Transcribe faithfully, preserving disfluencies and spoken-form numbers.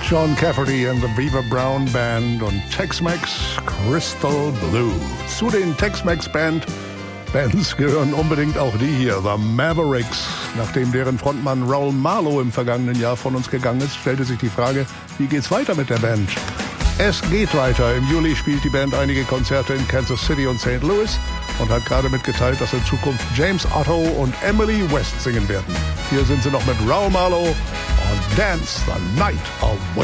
Sean Cafferty and the Beaver Brown Band und Tex-Mex Crystal Blue. Zu den Tex-Mex Band Bands gehören unbedingt auch die hier, The Mavericks. Nachdem deren Frontmann Raul Malo im vergangenen Jahr von uns gegangen ist, stellte sich die Frage, wie geht's weiter mit der Band? Es geht weiter. Im Juli spielt die Band einige Konzerte in Kansas City und Saint Louis und hat gerade mitgeteilt, dass in Zukunft James Otto und Emily West singen werden. Hier sind sie noch mit Raul Malo und Dance the Night Away.